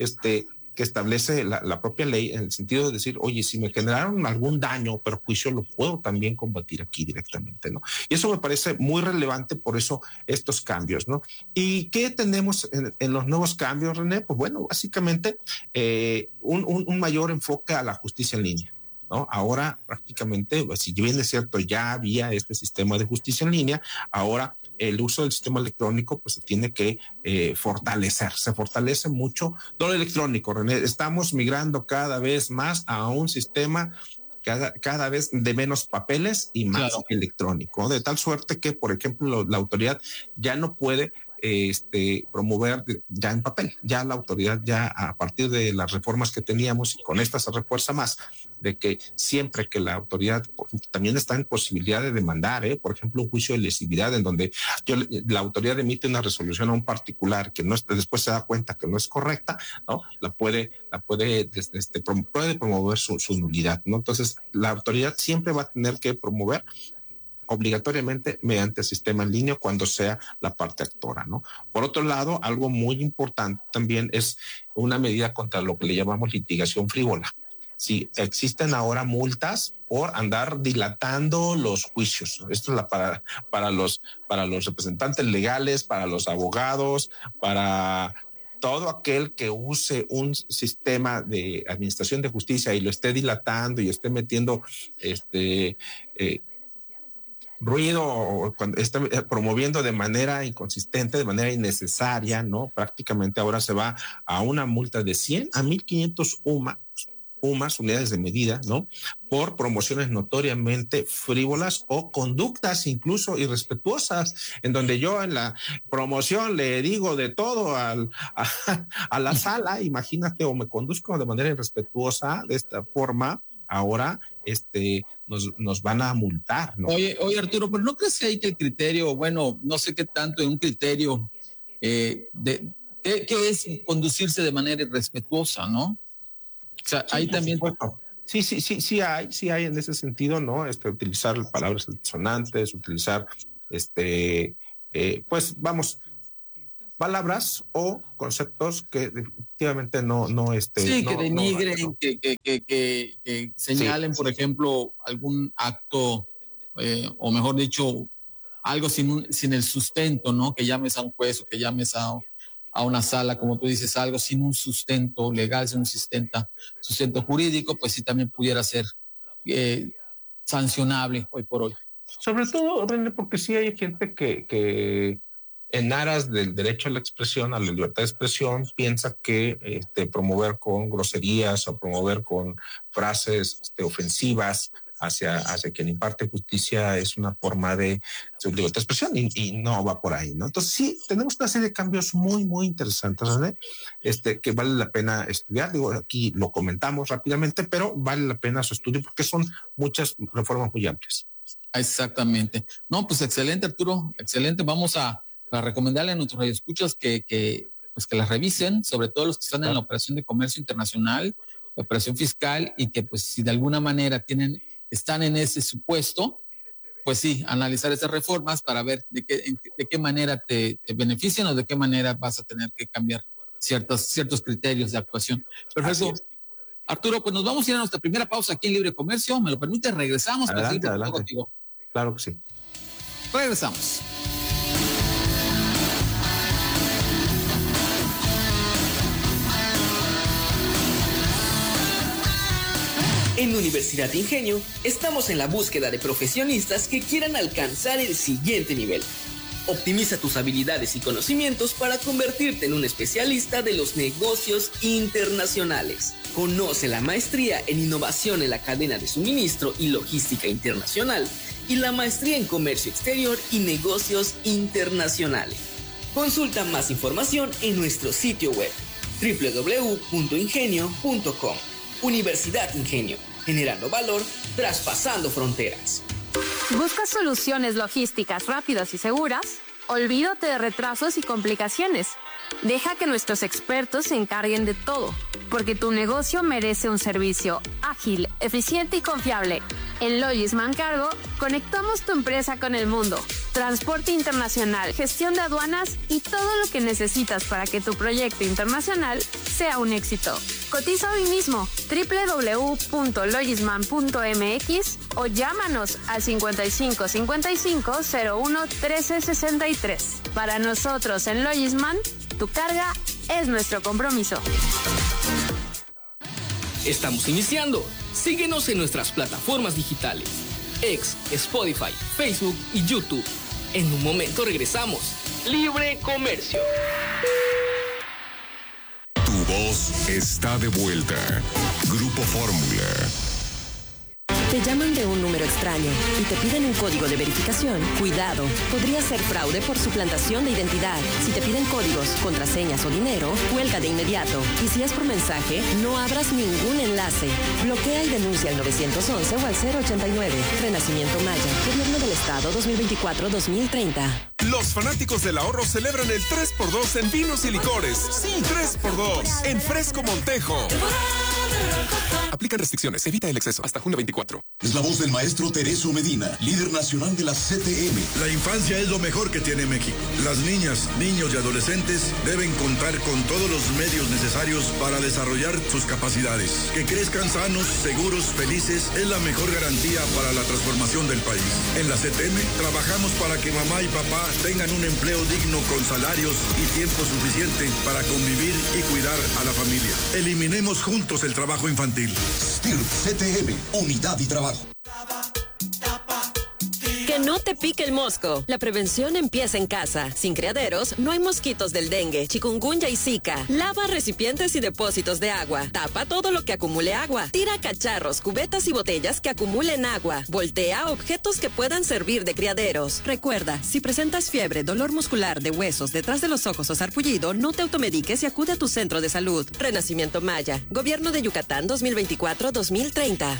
que establece la propia ley en el sentido de decir, oye, si me generaron algún daño o perjuicio, lo puedo también combatir aquí directamente, ¿no? Y eso me parece muy relevante, por eso estos cambios, ¿no? ¿Y qué tenemos en los nuevos cambios, René? Pues bueno, básicamente un mayor enfoque a la justicia en línea, ¿no? Ahora prácticamente, si bien es cierto, ya había este sistema de justicia en línea, ahora el uso del sistema electrónico pues se tiene que fortalecer, se fortalece mucho todo lo electrónico, René. Estamos migrando cada vez más a un sistema cada vez de menos papeles y más electrónico, de tal suerte que, por ejemplo, la autoridad ya no puede promover ya en papel. Ya la autoridad, ya a partir de las reformas que teníamos, y con estas se refuerza más, de que siempre que la autoridad también está en posibilidad de demandar, por ejemplo, un juicio de lesividad en donde la autoridad emite una resolución a un particular que no después se da cuenta que no es correcta, ¿no? puede promover su nulidad, ¿no? Entonces, la autoridad siempre va a tener que promover obligatoriamente mediante el sistema en línea cuando sea la parte actora, ¿no? Por otro lado, algo muy importante también es una medida contra lo que le llamamos litigación frívola. Sí, existen ahora multas por andar dilatando los juicios. Esto es para los representantes legales, para los abogados, para todo aquel que use un sistema de administración de justicia y lo esté dilatando y esté metiendo ruido o cuando está promoviendo de manera inconsistente, de manera innecesaria, ¿no? Prácticamente ahora se va a una multa de 100 a 1,500 UMAS, unidades de medida, ¿no? Por promociones notoriamente frívolas o conductas incluso irrespetuosas, en donde yo en la promoción le digo de todo a la sala, imagínate, o me conduzco de manera irrespetuosa de esta forma, ahora nos van a multar, ¿no? Oye, Arturo, pero ¿no crees que hay que el criterio, bueno, no sé qué tanto en un criterio de qué es conducirse de manera irrespetuosa, ¿no? O sea, ahí también... Sí hay en ese sentido, ¿no? Utilizar palabras altisonantes, utilizar, palabras o conceptos que definitivamente no que denigren, que señalen, por ejemplo, algún acto, o mejor dicho, algo sin el sustento, ¿no? Que llames a un juez o que llames a una sala, como tú dices, algo sin un sustento legal, sin un sustento jurídico, pues sí también pudiera ser sancionable hoy por hoy. Sobre todo, René, porque sí hay gente que en aras del derecho a la expresión, a la libertad de expresión, piensa que promover con groserías o promover con frases ofensivas hacia quien imparte justicia es una forma de libertad de expresión y no va por ahí, ¿no? Entonces sí, tenemos una serie de cambios muy, muy interesantes, ¿no? Que vale la pena estudiar. Digo, aquí lo comentamos rápidamente, pero vale la pena su estudio porque son muchas reformas muy amplias. Exactamente. No, pues excelente, Arturo, excelente. Vamos a recomendarle a nuestros radioescuchas que las revisen, sobre todo los que están en la operación de comercio internacional, la operación fiscal, y que pues si de alguna manera están en ese supuesto, pues sí, analizar esas reformas para ver de qué manera te benefician o de qué manera vas a tener que cambiar ciertos criterios de actuación. Perfecto. Arturo, pues nos vamos a ir a nuestra primera pausa aquí en Libre Comercio. ¿Me lo permite? Regresamos. Adelante. Claro que sí. Regresamos. En Universidad Ingenio estamos en la búsqueda de profesionistas que quieran alcanzar el siguiente nivel. Optimiza tus habilidades y conocimientos para convertirte en un especialista de los negocios internacionales. Conoce la maestría en innovación en la cadena de suministro y logística internacional y la maestría en comercio exterior y negocios internacionales. Consulta más información en nuestro sitio web www.ingenio.com. Universidad Ingenio, generando valor, traspasando fronteras. ¿Buscas soluciones logísticas rápidas y seguras? Olvídate de retrasos y complicaciones. Deja que nuestros expertos se encarguen de todo, porque tu negocio merece un servicio ágil, eficiente y confiable. En Logisman Cargo, conectamos tu empresa con el mundo. Transporte internacional, gestión de aduanas y todo lo que necesitas para que tu proyecto internacional sea un éxito. Cotiza hoy mismo www.logisman.mx o llámanos al 55 55 01 13 63. Para nosotros en Logisman, tu carga es nuestro compromiso. Estamos iniciando. Síguenos en nuestras plataformas digitales: X, Spotify, Facebook y YouTube. En un momento regresamos. Libre Comercio. Tu voz está de vuelta. Grupo Fórmula. Te llaman de un número extraño y te piden un código de verificación. Cuidado, podría ser fraude por suplantación de identidad. Si te piden códigos, contraseñas o dinero, cuelga de inmediato. Y si es por mensaje, no abras ningún enlace. Bloquea y denuncia al 911 o al 089. Renacimiento Maya, Gobierno del Estado 2024-2030. Los fanáticos del ahorro celebran el 3x2 en vinos y licores. Sí, 3x2 en Fresco Montejo. Aplican restricciones, evita el exceso. Hasta junio 24. Es la voz del maestro Teresio Medina, líder nacional de la CTM. La infancia es lo mejor que tiene México. Las niñas, niños y adolescentes deben contar con todos los medios necesarios para desarrollar sus capacidades. Que crezcan sanos, seguros, felices es la mejor garantía para la transformación del país. En la CTM trabajamos para que mamá y papá tengan un empleo digno con salarios y tiempo suficiente para convivir y cuidar a la familia. Eliminemos juntos el trabajo infantil. STIRP CTM, Unidad y Trabajo. Que no te pique el mosco. La prevención empieza en casa. Sin criaderos, no hay mosquitos del dengue, chikungunya y zika. Lava recipientes y depósitos de agua. Tapa todo lo que acumule agua. Tira cacharros, cubetas y botellas que acumulen agua. Voltea objetos que puedan servir de criaderos. Recuerda, si presentas fiebre, dolor muscular de huesos, detrás de los ojos o sarpullido, no te automediques y acude a tu centro de salud. Renacimiento Maya. Gobierno de Yucatán 2024-2030.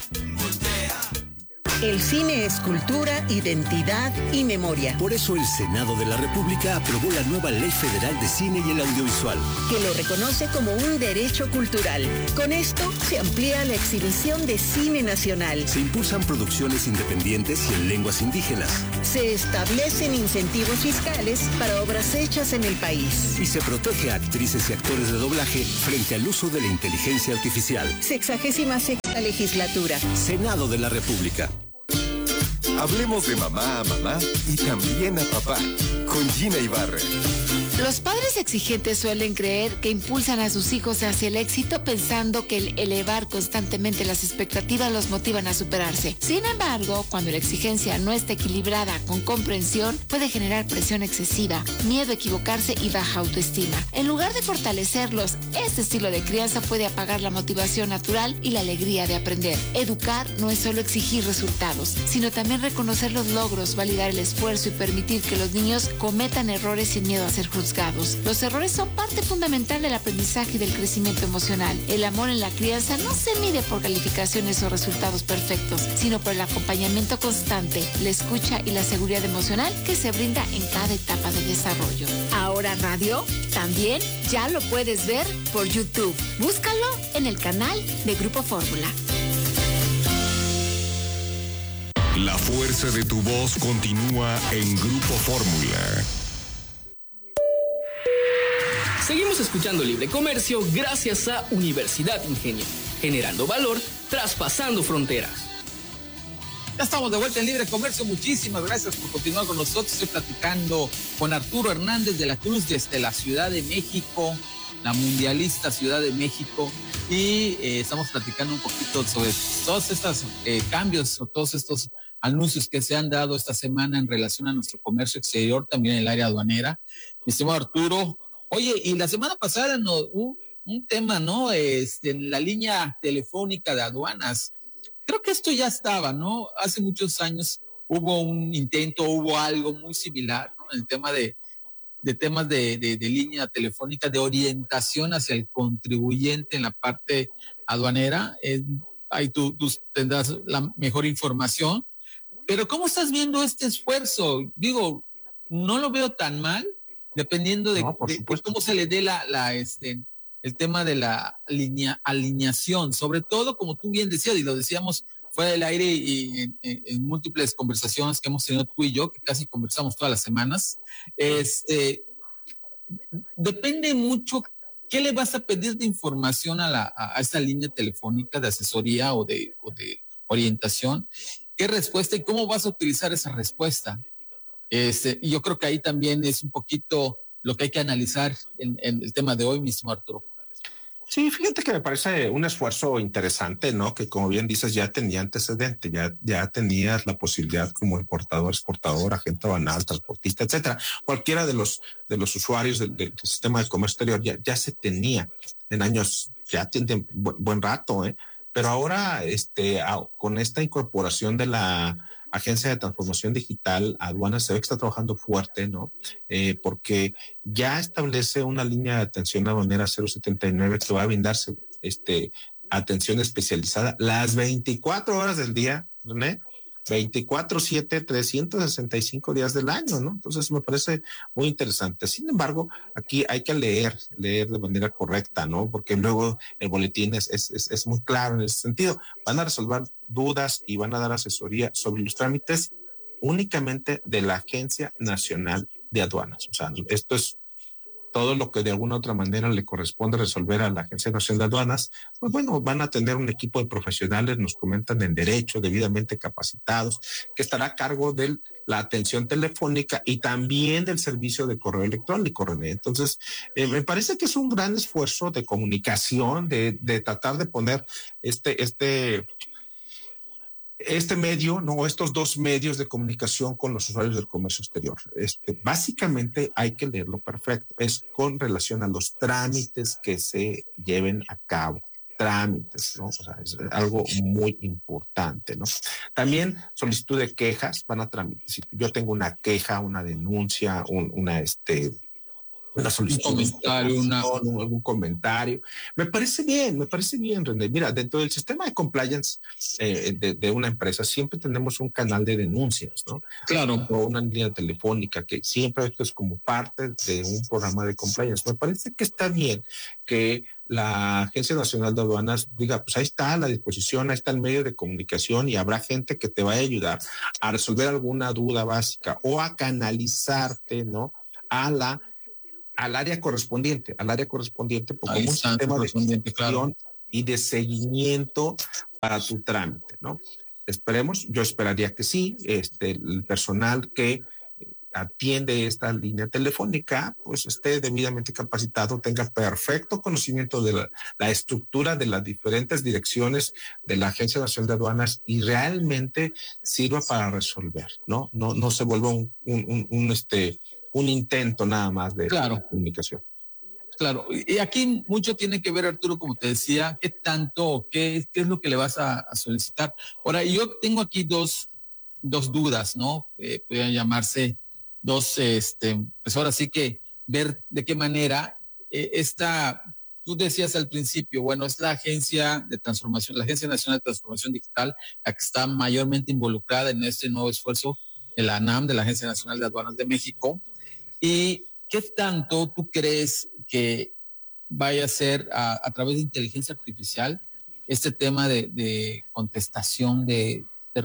El cine es cultura, identidad y memoria. Por eso el Senado de la República aprobó la nueva Ley Federal de Cine y el Audiovisual, que lo reconoce como un derecho cultural. Con esto se amplía la exhibición de cine nacional. Se impulsan producciones independientes y en lenguas indígenas. Se establecen incentivos fiscales para obras hechas en el país. Y se protege a actrices y actores de doblaje frente al uso de la inteligencia artificial. 66ª legislatura. Senado de la República. Hablemos de mamá a mamá y también a papá, con Gina Ibarra. Los padres exigentes suelen creer que impulsan a sus hijos hacia el éxito pensando que el elevar constantemente las expectativas los motivan a superarse. Sin embargo, cuando la exigencia no está equilibrada con comprensión, puede generar presión excesiva, miedo a equivocarse y baja autoestima. En lugar de fortalecerlos, este estilo de crianza puede apagar la motivación natural y la alegría de aprender. Educar no es solo exigir resultados, sino también reconocer los logros, validar el esfuerzo y permitir que los niños cometan errores sin miedo a ser juzgados. Los errores son parte fundamental del aprendizaje y del crecimiento emocional. El amor en la crianza no se mide por calificaciones o resultados perfectos, sino por el acompañamiento constante, la escucha y la seguridad emocional que se brinda en cada etapa de desarrollo. Ahora radio, también ya lo puedes ver por YouTube. Búscalo en el canal de Grupo Fórmula. La fuerza de tu voz continúa en Grupo Fórmula. Seguimos escuchando Libre Comercio gracias a Universidad Ingenio, generando valor, traspasando fronteras. Ya estamos de vuelta en Libre Comercio. Muchísimas gracias por continuar con nosotros. Estoy platicando con Arturo Hernández de la Cruz desde la Ciudad de México, la mundialista Ciudad de México, y estamos platicando un poquito sobre todos estos cambios o todos estos anuncios que se han dado esta semana en relación a nuestro comercio exterior, también en el área aduanera. Mi estimado Arturo, oye, y la semana pasada hubo un tema, ¿no? En la línea telefónica de aduanas. Creo que esto ya estaba, ¿no? Hace muchos años hubo un intento, hubo algo muy similar, ¿no? El tema de temas de línea telefónica, de orientación hacia el contribuyente en la parte aduanera. Ahí tú tendrás la mejor información. Pero ¿cómo estás viendo este esfuerzo? Digo, no lo veo tan mal, dependiendo de cómo se le dé el tema de la alineación, sobre todo, como tú bien decías, y lo decíamos fuera del aire y en múltiples conversaciones que hemos tenido tú y yo, que casi conversamos todas las semanas, depende mucho qué le vas a pedir de información a esta línea telefónica de asesoría o de orientación, qué respuesta y cómo vas a utilizar esa respuesta. Y yo creo que ahí también es un poquito lo que hay que analizar en el tema de hoy, mismo Arturo. Sí, fíjate que me parece un esfuerzo interesante, ¿no? Que como bien dices, ya tenía antecedente, ya tenías la posibilidad como importador, exportador, agente aduanal, transportista, etcétera. Cualquiera de los usuarios del sistema de comercio exterior ya se tenía en años, ya tiene buen rato, ¿eh? Pero ahora, con esta incorporación de la Agencia de Transformación Digital, aduanas se ve que está trabajando fuerte, ¿no? Porque ya establece una línea de atención aduanera 079 que va a brindarse atención especializada las 24 horas del día, ¿no? 24/7, 365 días del año, ¿no? Entonces me parece muy interesante. Sin embargo, aquí hay que leer de manera correcta, ¿no? Porque luego el boletín es muy claro en ese sentido. Van a resolver dudas y van a dar asesoría sobre los trámites únicamente de la Agencia Nacional de Aduanas. O sea, esto es todo lo que de alguna u otra manera le corresponde resolver a la Agencia Nacional de Aduanas. Pues bueno, van a tener un equipo de profesionales, nos comentan, en derecho, debidamente capacitados, que estará a cargo de la atención telefónica y también del servicio de correo electrónico, René. Entonces, me parece que es un gran esfuerzo de comunicación, de tratar de poner este medio, no, estos dos medios de comunicación con los usuarios del comercio exterior. Básicamente hay que leerlo perfecto. Es con relación a los trámites que se lleven a cabo. Trámites, ¿no? O sea, es algo muy importante, ¿no? También solicitud de quejas van a tramitar. Si yo tengo una queja, una denuncia, una solicitud, un comentario. Me parece bien, René. Mira, dentro del sistema de compliance de una empresa siempre tenemos un canal de denuncias, ¿no? Claro. O una línea telefónica que siempre esto es como parte de un programa de compliance. Me parece que está bien que la Agencia Nacional de Aduanas diga, pues ahí está a la disposición, ahí está el medio de comunicación y habrá gente que te va a ayudar a resolver alguna duda básica o a canalizarte, ¿no? Al área correspondiente, porque un sistema de gestión y de seguimiento para tu trámite, ¿no? Esperemos, yo esperaría que sí, el personal que atiende esta línea telefónica, pues esté debidamente capacitado, tenga perfecto conocimiento de la estructura de las diferentes direcciones de la Agencia Nacional de Aduanas y realmente sirva para resolver, ¿no? No se vuelva un intento nada más de comunicación. Claro, y aquí mucho tiene que ver, Arturo, como te decía, qué tanto, qué es lo que le vas a solicitar. Ahora, yo tengo aquí dos dudas, ¿no? Podrían llamarse dos, pues ahora sí que ver de qué manera tú decías al principio, bueno, es la Agencia de Transformación, la Agencia Nacional de Transformación Digital, la que está mayormente involucrada en este nuevo esfuerzo de la ANAM, de la Agencia Nacional de Aduanas de México. ¿Y qué tanto tú crees que vaya a ser a través de inteligencia artificial este tema de contestación de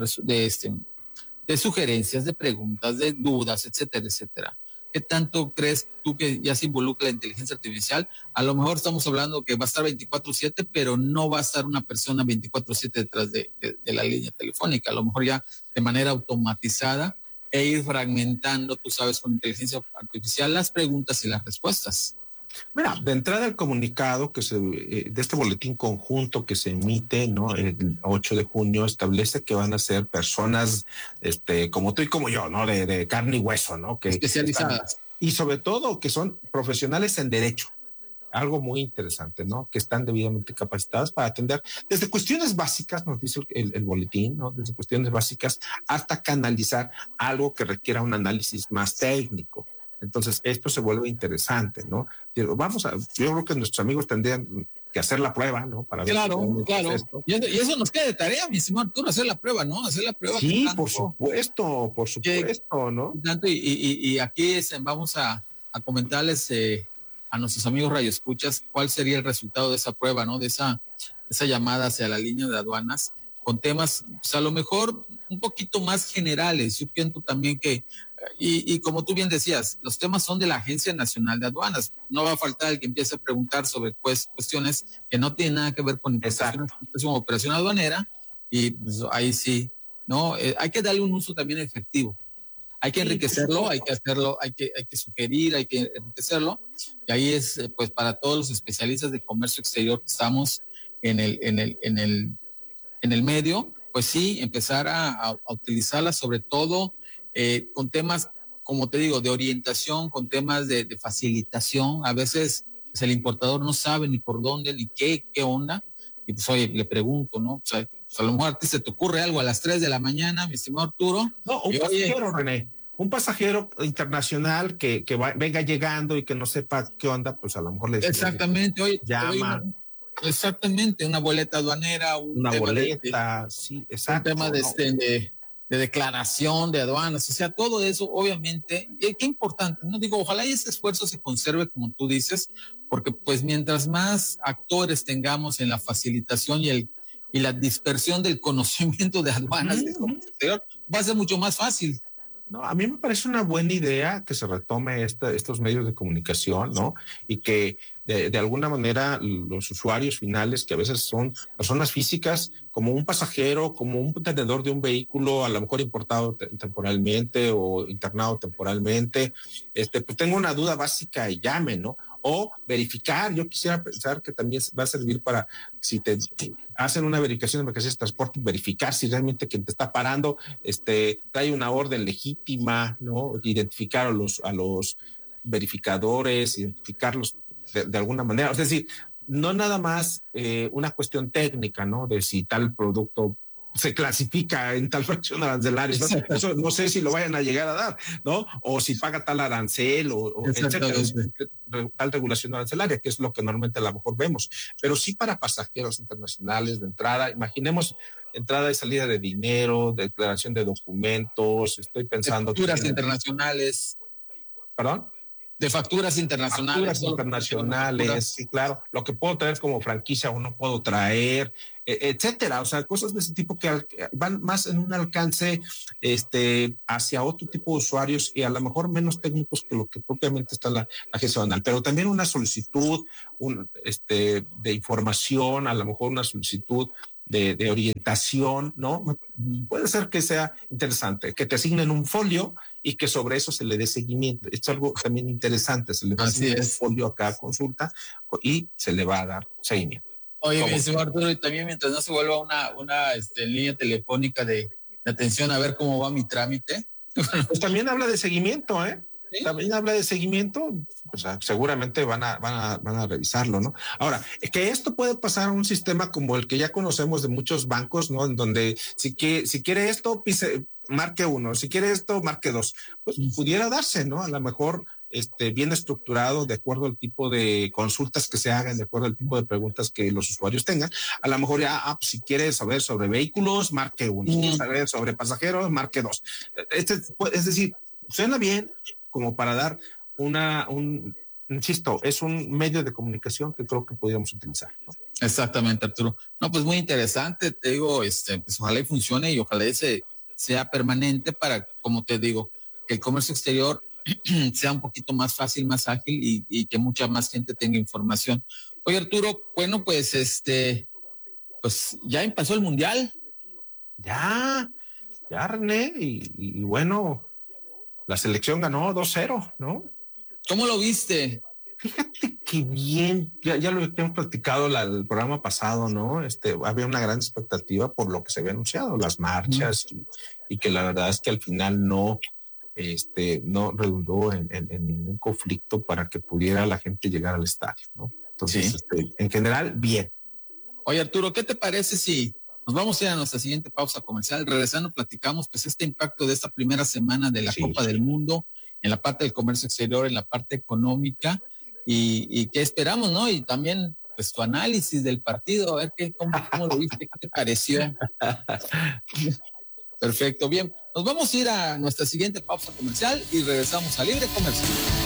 sugerencias, de preguntas, de dudas, etcétera, etcétera? ¿Qué tanto crees tú que ya se involucra la inteligencia artificial? A lo mejor estamos hablando que va a estar 24/7, pero no va a estar una persona 24/7 detrás de la línea telefónica. A lo mejor ya de manera automatizada e ir fragmentando, tú sabes, con inteligencia artificial las preguntas y las respuestas. Mira, de entrada el comunicado de este boletín conjunto que se emite, ¿no? El 8 de junio establece que van a ser personas, como tú y como yo, ¿no? De carne y hueso, ¿no? Que especializadas. Y sobre todo que son profesionales en derecho. Algo muy interesante, ¿no? Que están debidamente capacitadas para atender desde cuestiones básicas, nos dice el boletín, ¿no? Desde cuestiones básicas hasta canalizar algo que requiera un análisis más técnico. Entonces, esto se vuelve interesante, ¿no? Yo creo que nuestros amigos tendrían que hacer la prueba, ¿no? Para ver claro. Y eso nos queda de tarea, mi estimado Arturo, hacer la prueba, ¿no? Hacer la prueba. Sí, por supuesto, ¿no? Y aquí vamos a comentarles a nuestros amigos radioescuchas cuál sería el resultado de esa prueba, ¿no? De esa llamada hacia la línea de aduanas con temas, pues a lo mejor un poquito más generales. Yo pienso también que, y como tú bien decías, los temas son de la Agencia Nacional de Aduanas. No va a faltar el que empiece a preguntar sobre cuestiones que no tienen nada que ver con operación aduanera, y pues ahí sí, ¿no? Hay que darle un uso también efectivo. Hay que enriquecerlo, hay que hacerlo, hay que sugerir, hay que enriquecerlo. Y ahí es, pues, para todos los especialistas de comercio exterior que estamos en el medio, pues sí, empezar a utilizarla, sobre todo con temas, como te digo, de orientación, con temas de facilitación. A veces pues, el importador no sabe ni por dónde, ni qué onda. Y pues, oye, le pregunto, ¿no? O sea, a lo mejor a ti se te ocurre algo a las 3 de la mañana, mi estimado Arturo. No, un pasajero, René. Un pasajero internacional que venga llegando y que no sepa qué onda, pues a lo mejor le exactamente, oye, llama. Exactamente, una boleta aduanera, una boleta, sí, exacto. Un tema de declaración de aduanas, o sea, todo eso, obviamente, qué importante, ¿no? Digo, ojalá y ese esfuerzo se conserve, como tú dices, porque pues mientras más actores tengamos en la facilitación y la dispersión del conocimiento de aduanas de comercio exterior, va a ser mucho más fácil. No, a mí me parece una buena idea que se retome estos medios de comunicación, ¿no? Y que de alguna manera los usuarios finales, que a veces son personas físicas, como un pasajero, como un tenedor de un vehículo, a lo mejor importado temporalmente o internado temporalmente, pues tengo una duda básica y llame, ¿no? o verificar. Yo quisiera pensar que también va a servir para, si te hacen una verificación de mercancías de transporte, verificar si realmente quien te está parando trae una orden legítima, ¿no? Identificar a los verificadores, identificarlos de alguna manera. Es decir, no nada más una cuestión técnica, ¿no? De si tal producto se clasifica en tal fracción arancelaria. Eso no sé si lo vayan a llegar a dar, ¿no? O si paga tal arancel o etcétera, tal regulación arancelaria, que es lo que normalmente a lo mejor vemos. Pero sí para pasajeros internacionales de entrada, imaginemos entrada y salida de dinero, declaración de documentos, estoy pensando... Facturas internacionales. ¿Perdón? De facturas internacionales. Facturas internacionales, sí, claro. Lo que puedo traer como franquicia o no puedo traer, etcétera. O sea, cosas de ese tipo que van más en un alcance hacia otro tipo de usuarios y a lo mejor menos técnicos que lo que propiamente está en la agencia aduanal. Pero también una solicitud de información, a lo mejor una solicitud de orientación, ¿no? Puede ser que sea interesante, que te asignen un folio y que sobre eso se le dé seguimiento. Esto es algo también interesante, se le va a asignar un folio a cada consulta y se le va a dar seguimiento. Oye, mi señor Arturo, y también mientras no se vuelva una línea telefónica de atención a ver cómo va mi trámite. Pues también habla de seguimiento, ¿eh? ¿Sí? También habla de seguimiento, pues seguramente van a revisarlo, ¿no? Ahora, que esto puede pasar a un sistema como el que ya conocemos de muchos bancos, ¿no? En donde si quiere esto, marque 1, si quiere esto, marque 2. Pues pudiera darse, ¿no? A lo mejor bien estructurado de acuerdo al tipo de consultas que se hagan, de acuerdo al tipo de preguntas que los usuarios tengan. A lo mejor ya, pues, si quiere saber sobre vehículos, marque 1. Si quiere saber sobre pasajeros, marque 2. Es decir, suena bien como para dar insisto, es un medio de comunicación que creo que podríamos utilizar, ¿no? Exactamente, Arturo. No, pues muy interesante, te digo, pues ojalá y funcione y ojalá sea permanente para, como te digo, que el comercio exterior sea un poquito más fácil, más ágil y que mucha más gente tenga información. Oye, Arturo, bueno, pues pues ya empezó el Mundial. Ya, René, y bueno, la selección ganó 2-0, ¿no? ¿Cómo lo viste? Fíjate que bien, ya lo hemos platicado el programa pasado, ¿no? Había una gran expectativa por lo que se había anunciado, las marchas, y que la verdad es que al final no redundó en ningún conflicto para que pudiera la gente llegar al estadio, ¿no? Entonces, en general, bien. Oye, Arturo, ¿qué te parece si nos vamos a ir a nuestra siguiente pausa comercial? Regresando, platicamos pues este impacto de esta primera semana de la Copa del Mundo en la parte del comercio exterior, en la parte económica, y qué esperamos, ¿no? Y también pues tu análisis del partido, a ver cómo lo viste, qué te pareció. Perfecto, bien. Nos vamos a ir a nuestra siguiente pausa comercial y regresamos a Libre Comercio.